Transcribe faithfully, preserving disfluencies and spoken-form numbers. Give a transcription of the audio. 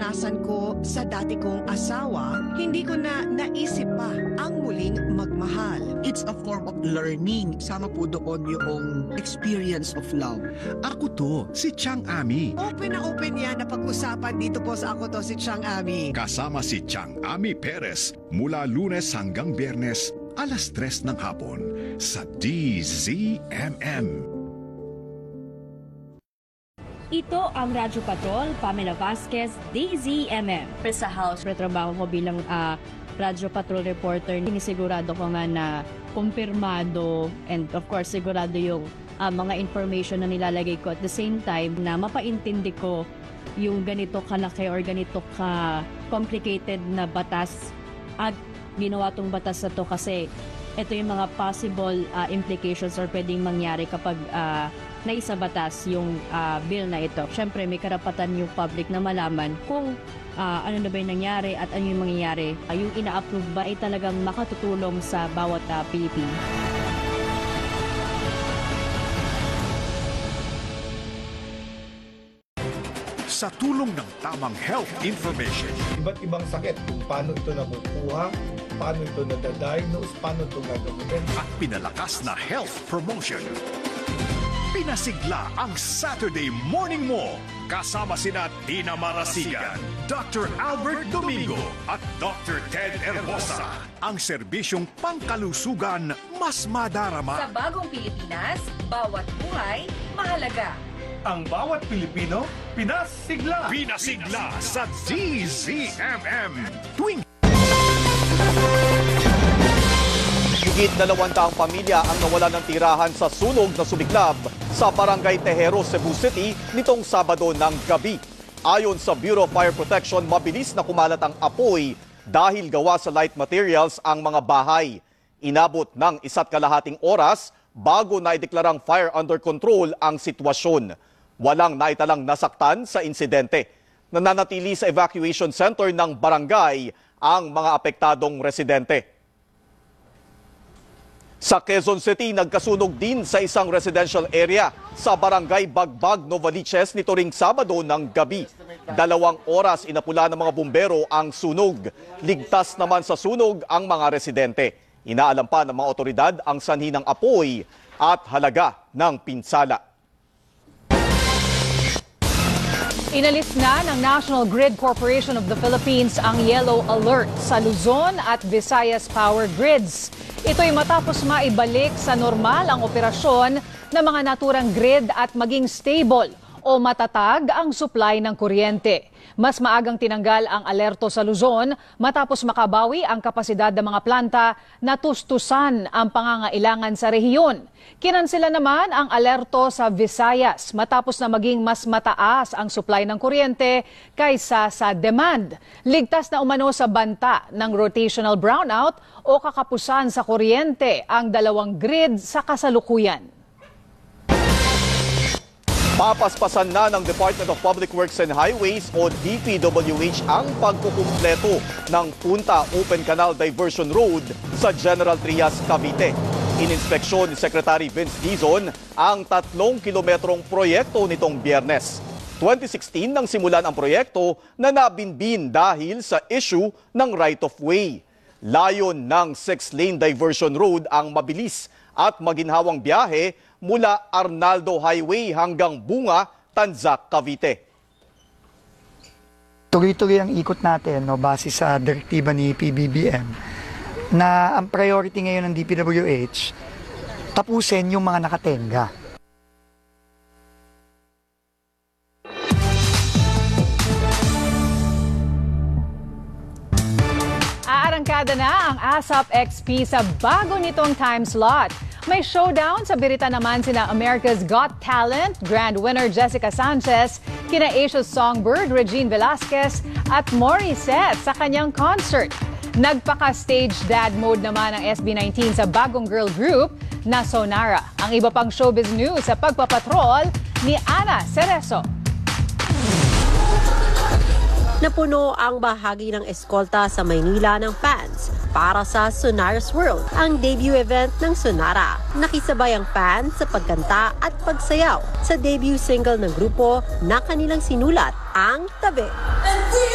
naranasan ko sa dati kong asawa, hindi ko na naisip pa ang muling magmahal. It's a form of learning. Sama po doon yung experience of love. Ako to, si Chang Ami. Open na open yan na pag-usapan dito po sa Ako To si Chang Ami. Kasama si Chang Ami Perez mula Lunes hanggang Biyernes, alas tres ng hapon sa D Z M M. Ito ang Radyo Patrol, Pamela Vasquez, D Z M M. Sa House, Retrabaho ko bilang uh, Radyo Patrol reporter, sinisigurado ko nga na kumpirmado and of course sigurado yung uh, mga information na nilalagay ko at the same time na mapaintindi ko yung ganito kalaki or ganito ka-complicated na batas at ginawa tong batas na to kasi ito yung mga possible uh, implications or pwedeng mangyari kapag uh, naisabatas yung uh, bill na ito. Siyempre, may karapatan yung public na malaman kung uh, ano na ba yung nangyari at ano yung mangyayari. Uh, yung ina-approve ba ay talagang makatutulong sa bawat uh, Pilipino. Sa tulong ng tamang health information, Iba't ibang sakit, kung paano ito nakukuha, paano ito nadadiagnose, paano ito gagawin. at pinalakas na health promotion. Pinasigla ang Saturday Morning Mo kasama sina Tina Marasigan, Doctor Albert Domingo at Doctor Ted Herbosa. Ang serbisyong pangkalusugan mas madarama. sa bagong Pilipinas, bawat buhay mahalaga. Ang bawat Pilipino, pinasigla! Pinasigla sa D Z M M tuwing Higit dalawang daang pamilya ang nawala ng tirahan sa sunog na sumiklab sa Barangay Tejero, Cebu City nitong Sabado ng gabi. Ayon sa Bureau of Fire Protection, mabilis na kumalat ang apoy dahil gawa sa light materials ang mga bahay. Inabot ng isa't kalahating oras bago naideklarang fire under control ang sitwasyon. Walang naitalang nasaktan sa insidente. Nananatili sa evacuation center ng barangay ang mga apektadong residente. Sa Quezon City, nagkasunog din sa isang residential area sa Barangay Bagbag, Novaliches nito ring Sabado ng gabi. Dalawang oras inapula ng mga bumbero ang sunog. Ligtas naman sa sunog ang mga residente. Inaalam pa ng mga otoridad ang sanhi ng apoy at halaga ng pinsala. Inalis na ng National Grid Corporation of the Philippines ang yellow alert sa Luzon at Visayas power grids. Ito'y matapos maibalik sa normal ang operasyon ng mga naturang grid at maging stable o matatag ang supply ng kuryente. Mas maagang tinanggal ang alerto sa Luzon matapos makabawi ang kapasidad ng mga planta na tustusan ang pangangailangan sa rehiyon. Kinansela naman ang alerto sa Visayas matapos na maging mas mataas ang supply ng kuryente kaysa sa demand. Ligtas na umano sa banta ng rotational brownout o kakapusan sa kuryente ang dalawang grid sa kasalukuyan. Papaspasan na ng Department of Public Works and Highways o D P W H ang pagkukumpleto ng Punta Open Canal Diversion Road sa General Trias, Cavite. Ininspeksyon ni Secretary Vince Dizon ang tatlong kilometrong proyekto nitong Biyernes. twenty sixteen nang simulan ang proyekto na nabinbin dahil sa issue ng right-of-way. Layon ng six-lane diversion road ang mabilis at maginhawang biyahe mula Arnaldo Highway hanggang Bunga, Tanzac, Cavite. Tuloy-tuloy ang ikot natin no, base sa direktiba ni P B B M na ang priority ngayon ng D P W H tapusin yung mga nakatenga. Aarangkada na ang ASAP X P sa bago nitong time slot. May showdown sa birita naman sina America's Got Talent, Grand Winner Jessica Sanchez, kina Asia's Songbird Regine Velasquez at Morissette sa kanyang concert. Nagpaka-stage dad mode naman ang S B nineteen sa bagong girl group na Sonara. Ang iba pang showbiz news sa pagpapatrol ni Ana Cerezo. Napuno ang bahagi ng eskolta sa Maynila ng fans para sa Sonara's World, ang debut event ng Sonara. Nakisabay ang fans sa pagkanta at pagsayaw sa debut single ng grupo na kanilang sinulat, ang Tabi.